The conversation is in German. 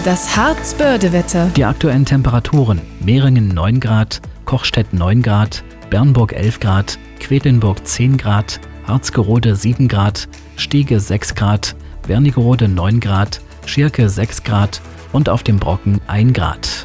Das Harz-Börde-Wetter. Die aktuellen Temperaturen: Mehringen 9 Grad, Kochstedt 9 Grad, Bernburg 11 Grad, Quedlinburg 10 Grad, Harzgerode 7 Grad, Stiege 6 Grad, Wernigerode 9 Grad, Schirke 6 Grad und auf dem Brocken 1 Grad.